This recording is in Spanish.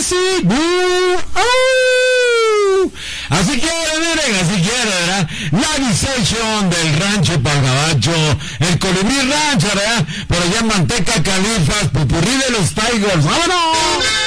Music. Así quiere, miren, así quiere, ¿verdad? La Visation del Rancho Pagabacho, el Colibrí Rancho, ¿verdad? Por allá en Manteca, Califas, Pupurrí de los Tigers. ¡Vámonos!